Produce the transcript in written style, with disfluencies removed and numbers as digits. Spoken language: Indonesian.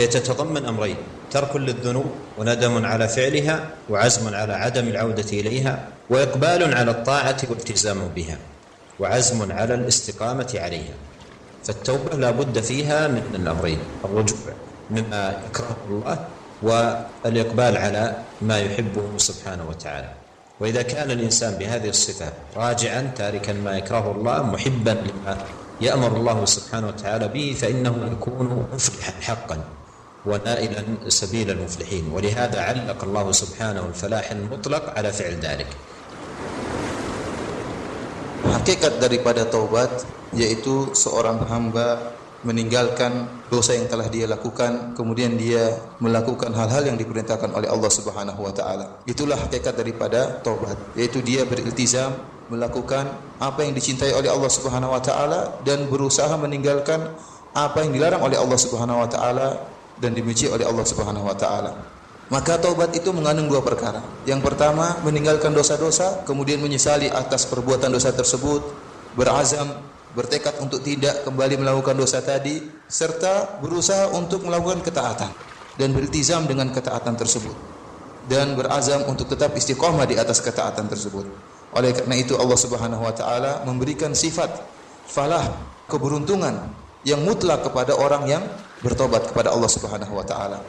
يتضمن أمرين: ترك للذنوب وندم على فعلها وعزم على عدم العودة إليها، وإقبال على الطاعة والتزام بها وعزم على الاستقامة عليها. فالتوبة لا بد فيها من الأمرين: الرجوع مما يكرهه الله والإقبال على ما يحبه سبحانه وتعالى. وإذا كان الإنسان بهذه الصفة راجعا تاركا ما يكرهه الله محبا لما يأمر الله سبحانه وتعالى به، فإنه يكون مفلحا حقا ونائلا سبيل المفلحين. ولهذا علق الله سبحانه الفلاح المطلق على فعل ذلك. Hakikat daripada taubat yaitu seorang hamba meninggalkan dosa yang telah dia lakukan, kemudian dia melakukan hal-hal yang diperintahkan oleh Allah Subhanahu wa taala. Itulah hakikat daripada taubat, yaitu dia beriltizam melakukan apa yang dicintai oleh Allah Subhanahu wa taala dan berusaha meninggalkan apa yang dilarang oleh Allah Subhanahu wa taala dan dibenci oleh Allah Subhanahu wa taala. Maka taubat itu mengandung dua perkara. Yang pertama, meninggalkan dosa-dosa, kemudian menyesali atas perbuatan dosa tersebut, berazam, bertekad untuk tidak kembali melakukan dosa tadi, serta berusaha untuk melakukan ketaatan dan beriltizam dengan ketaatan tersebut dan berazam untuk tetap istiqamah di atas ketaatan tersebut. Oleh karena itu Allah Subhanahu wa taala memberikan sifat falah, keberuntungan yang mutlak kepada orang yang bertobat kepada Allah Subhanahu wa taala.